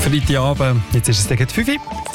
Freitagabend, jetzt ist es gegen 5 Uhr.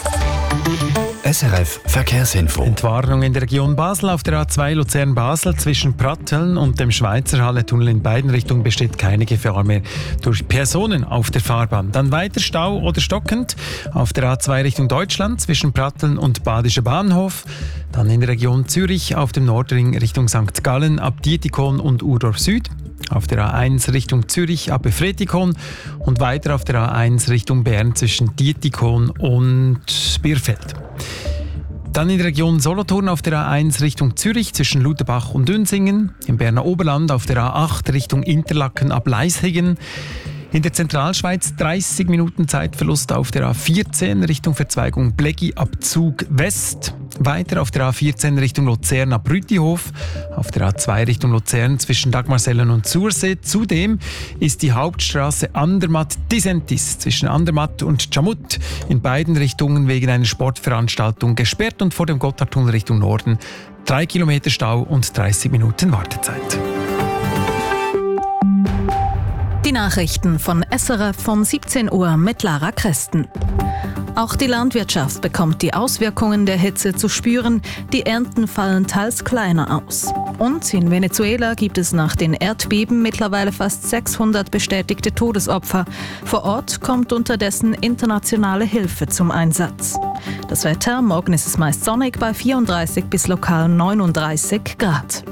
SRF Verkehrsinfo. Entwarnung in der Region Basel auf der A2 Luzern-Basel zwischen Pratteln und dem Schweizerhalle-Tunnel in beiden Richtungen besteht keine Gefahr mehr durch Personen auf der Fahrbahn. Dann weiter Stau oder stockend auf der A2 Richtung Deutschland zwischen Pratteln und Badischer Bahnhof. Dann in der Region Zürich auf dem Nordring Richtung St. Gallen ab Dietikon und Urdorf Süd. Auf der A1 Richtung Zürich ab Befretikon und weiter auf der A1 Richtung Bern zwischen Dietikon und Bierfeld. Dann in der Region Solothurn auf der A1 Richtung Zürich zwischen Lutherbach und Dünsingen. Im Berner Oberland auf der A8 Richtung Interlaken ab Leishigen. In der Zentralschweiz 30 Minuten Zeitverlust auf der A14 Richtung Verzweigung Bleggi ab Zug West. Weiter auf der A14 Richtung Luzern ab Rütihof. Auf der A2 Richtung Luzern zwischen Dagmarsellen und Sursee. Zudem ist die Hauptstraße Andermatt-Disentis zwischen Andermatt und Chamut in beiden Richtungen wegen einer Sportveranstaltung gesperrt und vor dem Gotthardtunnel Richtung Norden 3 Kilometer Stau und 30 Minuten Wartezeit. Die Nachrichten von SRF um 17 Uhr mit Lara Kresten. Auch die Landwirtschaft bekommt die Auswirkungen der Hitze zu spüren. Die Ernten fallen teils kleiner aus. Und in Venezuela gibt es nach den Erdbeben mittlerweile fast 600 bestätigte Todesopfer. Vor Ort kommt unterdessen internationale Hilfe zum Einsatz. Das Wetter: morgen ist es meist sonnig bei 34 bis lokal 39 Grad.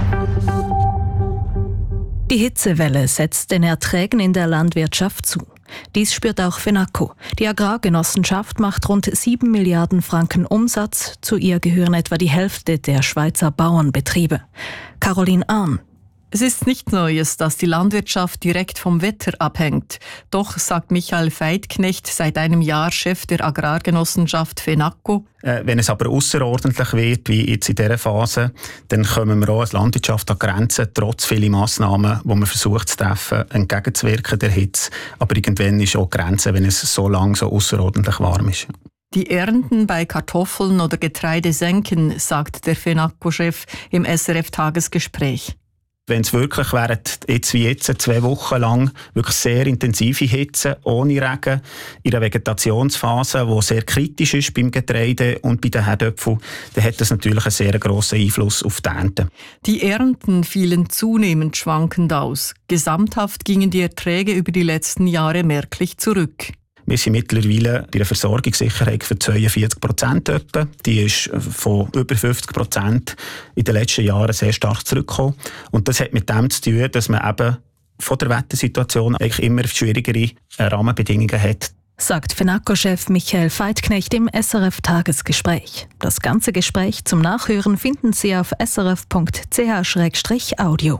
Die Hitzewelle setzt den Erträgen in der Landwirtschaft zu. Dies spürt auch FENACO. Die Agrargenossenschaft macht rund 7 Milliarden Franken Umsatz. Zu ihr gehören etwa die Hälfte der Schweizer Bauernbetriebe. Caroline Ahn. Es ist nicht Neues, dass die Landwirtschaft direkt vom Wetter abhängt. Doch, sagt Michael Veidknecht, seit einem Jahr Chef der Agrargenossenschaft FENACO: Wenn es aber ausserordentlich wird, wie jetzt in dieser Phase, dann kommen wir auch als Landwirtschaft an Grenzen, trotz vieler Massnahmen, die man versucht zu treffen, entgegenzuwirken der Hitze. Aber irgendwann ist auch die Grenze, wenn es so lang so außerordentlich warm ist. Die Ernten bei Kartoffeln oder Getreide senken, sagt der FENACO-Chef im SRF-Tagesgespräch. Wenn es wirklich während jetzt wie jetzt 2 Wochen lang wirklich sehr intensive Hitze, ohne Regen, in einer Vegetationsphase, die sehr kritisch ist beim Getreide und bei den Herdöpfeln, dann hat das natürlich einen sehr grossen Einfluss auf die Ernte. Die Ernten fielen zunehmend schwankend aus. Gesamthaft gingen die Erträge über die letzten Jahre merklich zurück. Wir sind mittlerweile bei einer Versorgungssicherheit für 42% etwa. Die ist von über 50% in den letzten Jahren sehr stark zurückgekommen. Und das hat mit dem zu tun, dass man eben von der Wettersituation eigentlich immer schwierigere Rahmenbedingungen hat. Sagt FENACO-Chef Michael Veidknecht im SRF-Tagesgespräch. Das ganze Gespräch zum Nachhören finden Sie auf srf.ch/audio.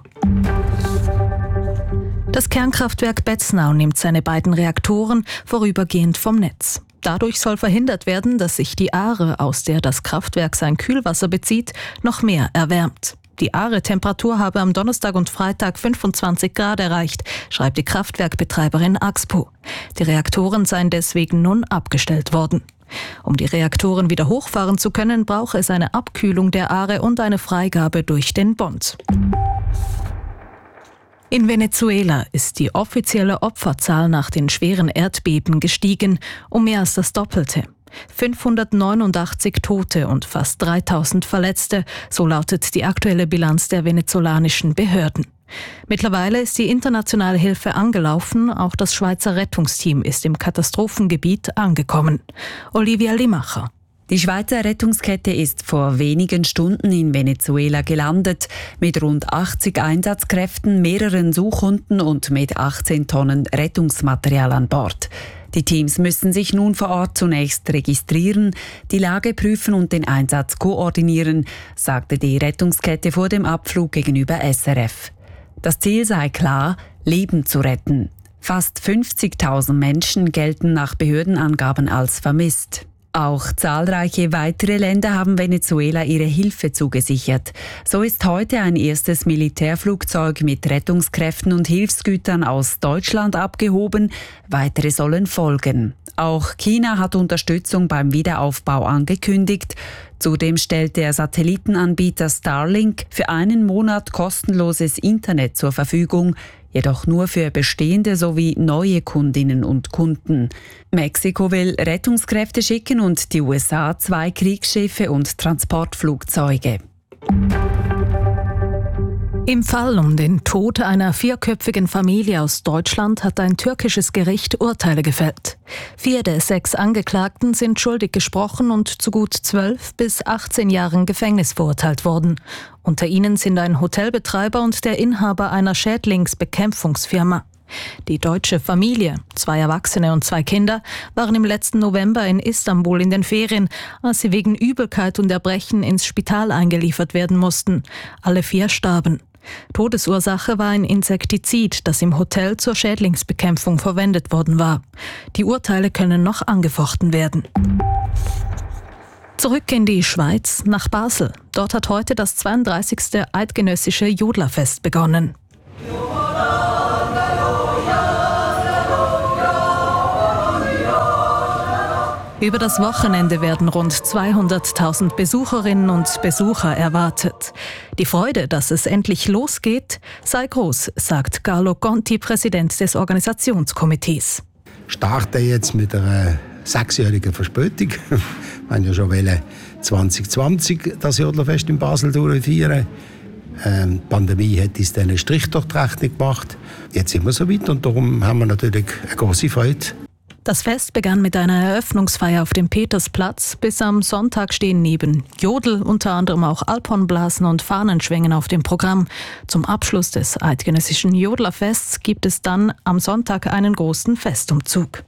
Das Kernkraftwerk Betznau nimmt seine 2 Reaktoren vorübergehend vom Netz. Dadurch soll verhindert werden, dass sich die Aare, aus der das Kraftwerk sein Kühlwasser bezieht, noch mehr erwärmt. Die Aare-Temperatur habe am Donnerstag und Freitag 25 Grad erreicht, schreibt die Kraftwerkbetreiberin Axpo. Die Reaktoren seien deswegen nun abgestellt worden. Um die Reaktoren wieder hochfahren zu können, brauche es eine Abkühlung der Aare und eine Freigabe durch den Bund. In Venezuela ist die offizielle Opferzahl nach den schweren Erdbeben gestiegen, um mehr als das Doppelte. 589 Tote und fast 3000 Verletzte, so lautet die aktuelle Bilanz der venezolanischen Behörden. Mittlerweile ist die internationale Hilfe angelaufen, auch das Schweizer Rettungsteam ist im Katastrophengebiet angekommen. Olivia Limacher. Die Schweizer Rettungskette ist vor wenigen Stunden in Venezuela gelandet, mit rund 80 Einsatzkräften, mehreren Suchhunden und mit 18 Tonnen Rettungsmaterial an Bord. Die Teams müssen sich nun vor Ort zunächst registrieren, die Lage prüfen und den Einsatz koordinieren, sagte die Rettungskette vor dem Abflug gegenüber SRF. Das Ziel sei klar, Leben zu retten. Fast 50.000 Menschen gelten nach Behördenangaben als vermisst. Auch zahlreiche weitere Länder haben Venezuela ihre Hilfe zugesichert. So ist heute ein erstes Militärflugzeug mit Rettungskräften und Hilfsgütern aus Deutschland abgehoben. Weitere sollen folgen. Auch China hat Unterstützung beim Wiederaufbau angekündigt. Zudem stellt der Satellitenanbieter Starlink für einen Monat kostenloses Internet zur Verfügung. jedoch nur für bestehende sowie neue Kundinnen und Kunden. Mexiko will Rettungskräfte schicken und die USA 2 Kriegsschiffe und Transportflugzeuge. Im Fall um den Tod einer 4-köpfigen Familie aus Deutschland hat ein türkisches Gericht Urteile gefällt. 4 der 6 Angeklagten sind schuldig gesprochen und zu gut 12 bis 18 Jahren Gefängnis verurteilt worden. Unter ihnen sind ein Hotelbetreiber und der Inhaber einer Schädlingsbekämpfungsfirma. Die deutsche Familie, 2 Erwachsene und 2 Kinder, waren im letzten November in Istanbul in den Ferien, als sie wegen Übelkeit und Erbrechen ins Spital eingeliefert werden mussten. Alle 4 starben. Todesursache war ein Insektizid, das im Hotel zur Schädlingsbekämpfung verwendet worden war. Die Urteile können noch angefochten werden. Zurück in die Schweiz, nach Basel. Dort hat heute das 32. eidgenössische Jodlerfest begonnen. Über das Wochenende werden rund 200.000 Besucherinnen und Besucher erwartet. Die Freude, dass es endlich losgeht, sei groß, sagt Carlo Conti, Präsident des Organisationskomitees. Starten jetzt mit einer 6-jährigen Verspätung. Wir haben ja schon 2020 das Jodlerfest in Basel durchführen. Die Pandemie hat uns dann einen Strich durch die Rechnung gemacht. Jetzt sind wir so weit und darum haben wir natürlich eine große Freude. Das Fest begann mit einer Eröffnungsfeier auf dem Petersplatz. Bis am Sonntag stehen neben Jodel unter anderem auch Alphornblasen und Fahnenschwingen auf dem Programm. Zum Abschluss des eidgenössischen Jodlerfests gibt es dann am Sonntag einen großen Festumzug.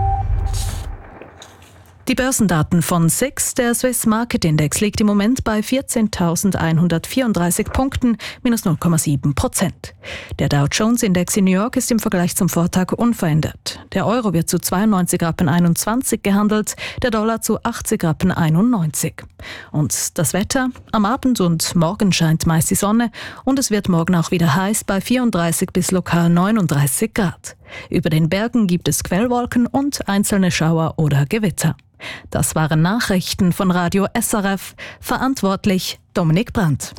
Die Börsendaten von SIX, der Swiss Market Index, liegt im Moment bei 14.134 Punkten, minus 0,7%. Der Dow Jones Index in New York ist im Vergleich zum Vortag unverändert. Der Euro wird zu 92,21 Rappen gehandelt, der Dollar zu 80,91 Rappen. Und das Wetter? Am Abend und morgen scheint meist die Sonne und es wird morgen auch wieder heiß bei 34 bis lokal 39 Grad. Über den Bergen gibt es Quellwolken und einzelne Schauer oder Gewitter. Das waren Nachrichten von Radio SRF. Verantwortlich Dominik Brandt.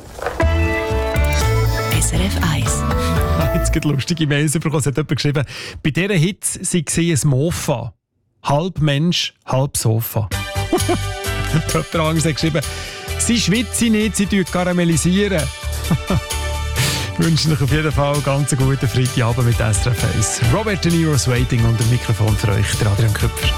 SRF 1. Jetzt gibt es lustige Mails bekommen. Es hat jemand geschrieben, bei dieser Hitze sei ein Mofa. Halb Mensch, halb Sofa. Jemand anderes hat geschrieben, sie schwitzen nicht, sie karamellisieren. Ich wünsche euch auf jeden Fall einen ganz guten Freitagabend mit SRF 1. Robert De Niro's Waiting und dem Mikrofon für euch, der Adrian Köpfer.